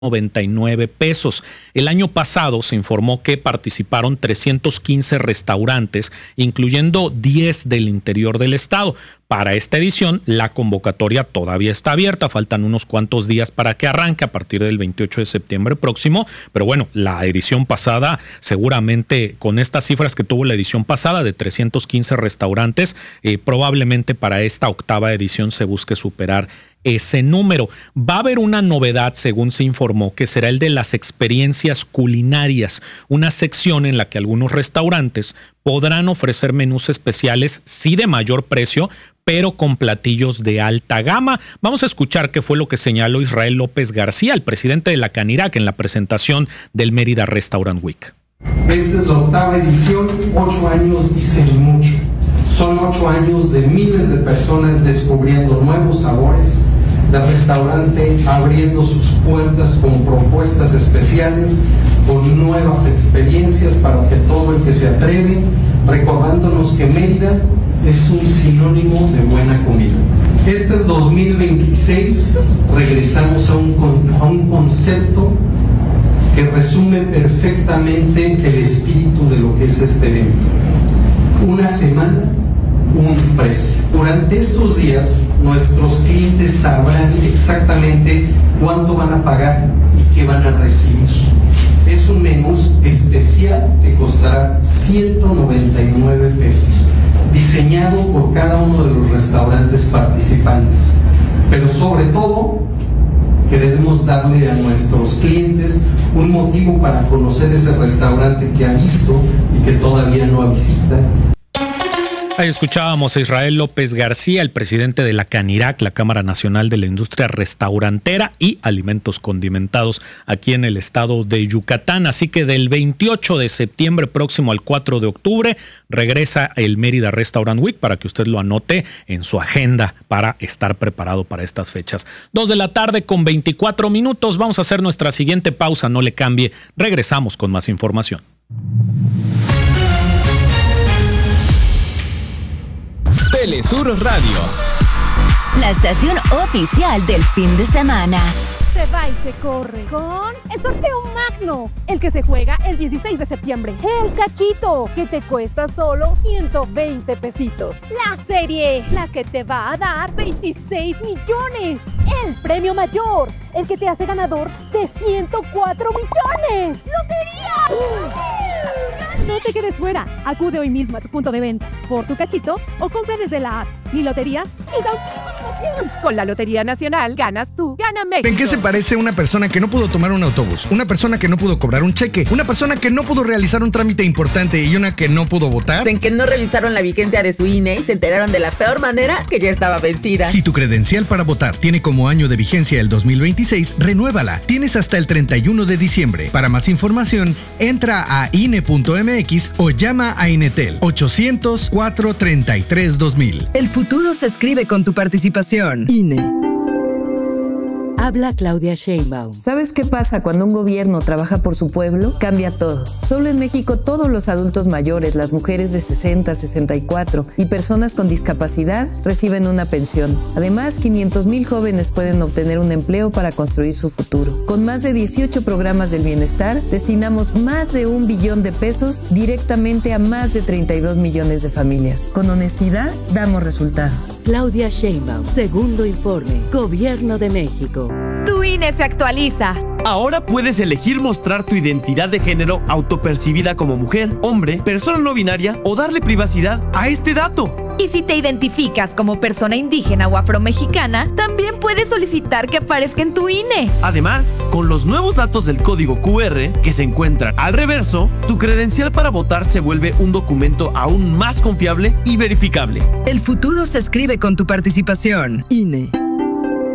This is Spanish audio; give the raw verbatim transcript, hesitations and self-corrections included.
noventa y nueve pesos. El año pasado se informó que participaron trescientos quince restaurantes, incluyendo diez del interior del estado. Para esta edición, la convocatoria todavía está abierta, faltan unos cuantos días para que arranque a partir del veintiocho de septiembre próximo, pero bueno, la edición pasada, seguramente con estas cifras que tuvo la edición pasada de trescientos quince restaurantes, eh, probablemente para esta octava edición se busque superar ese número. Va a haber una novedad, según se informó, que será el de las experiencias culinarias, una sección en la que algunos restaurantes podrán ofrecer menús especiales, sí de mayor precio, pero con platillos de alta gama. Vamos a escuchar qué fue lo que señaló Israel López García, el presidente de la Canirac, en la presentación del Mérida Restaurant Week. Esta es la octava edición, ocho años dicen mucho. Son ocho años de miles de personas descubriendo nuevos sabores, de restaurante abriendo sus puertas con propuestas especiales, con nuevas experiencias para que todo el que se atreve, recordándonos que Mérida es un sinónimo de buena comida. Este dos mil veintiséis regresamos a un, a un concepto que resume perfectamente el espíritu de lo que es este evento. Una semana, un precio. Durante estos días, nuestros clientes sabrán exactamente cuánto van a pagar y qué van a recibir. Es un menú especial que costará ciento noventa y nueve pesos, diseñado por cada uno de los restaurantes participantes. Pero sobre todo, queremos darle a nuestros clientes un motivo para conocer ese restaurante que ha visto y que todavía no visita. Ahí escuchábamos a Israel López García, el presidente de la Canirac, la Cámara Nacional de la Industria Restaurantera y Alimentos Condimentados aquí en el estado de Yucatán. Así que del veintiocho de septiembre próximo al cuatro de octubre regresa el Mérida Restaurant Week para que usted lo anote en su agenda para estar preparado para estas fechas. Dos de la tarde con veinticuatro minutos. Vamos a hacer nuestra siguiente pausa, no le cambie. Regresamos con más información. Telesur Radio, la estación oficial del fin de semana. Se va y se corre con el sorteo magno, el que se juega el dieciséis de septiembre. El cachito, que te cuesta solo ciento veinte pesitos. La serie, la que te va a dar veintiséis millones. El premio mayor, el que te hace ganador de ciento cuatro millones. ¡Lotería! No te quedes fuera. Acude hoy mismo a tu punto de venta por tu cachito o compra desde la app Mi Lotería y da una promoción. Con la Lotería Nacional ganas tú, gana México. ¿En qué se parece una persona que no pudo tomar un autobús, una persona que no pudo cobrar un cheque, una persona que no pudo realizar un trámite importante y una que no pudo votar? En que no revisaron la vigencia de su I N E y se enteraron de la peor manera, que ya estaba vencida. Si tu credencial para votar tiene como año de vigencia el dos mil veintiséis, renuévala. Tienes hasta el treinta y uno de diciembre. Para más información, entra a I N E punto M X o llama a Inetel ochocientos, cuatrocientos treinta y tres, dos mil. El futuro se escribe con tu participación. I N E. Habla Claudia Sheinbaum. ¿Sabes qué pasa cuando un gobierno trabaja por su pueblo? Cambia todo. Solo en México todos los adultos mayores, las mujeres de sesenta, sesenta y cuatro y personas con discapacidad reciben una pensión. Además, quinientos mil jóvenes pueden obtener un empleo para construir su futuro. Con más de dieciocho programas del bienestar, destinamos más de un billón de pesos directamente a más de treinta y dos millones de familias. Con honestidad, damos resultados. Claudia Sheinbaum, segundo informe, Gobierno de México. Tu I N E se actualiza. Ahora puedes elegir mostrar tu identidad de género autopercibida como mujer, hombre, persona no binaria o darle privacidad a este dato. Y si te identificas como persona indígena o afromexicana, también puedes solicitar que aparezca en tu I N E. Además, con los nuevos datos del código Q R que se encuentran al reverso, tu credencial para votar se vuelve un documento aún más confiable y verificable. El futuro se escribe con tu participación. I N E.